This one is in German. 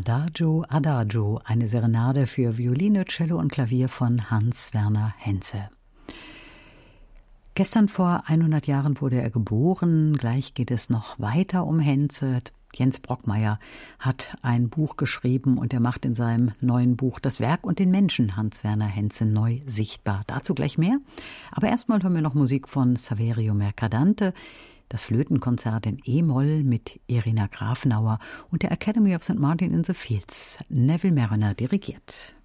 Adagio, Adagio, eine Serenade für Violine, Cello und Klavier von Hans-Werner Henze. Gestern vor 100 Jahren wurde er geboren. Gleich geht es noch weiter um Henze. Jens Brockmeyer hat ein Buch geschrieben und er macht in seinem neuen Buch das Werk und den Menschen Hans-Werner Henze neu sichtbar. Dazu gleich mehr. Aber erstmal hören wir noch Musik von Saverio Mercadante, das Flötenkonzert in E-Moll mit Irina Grafenauer und der Academy of St. Martin in the Fields. Neville Marriner dirigiert.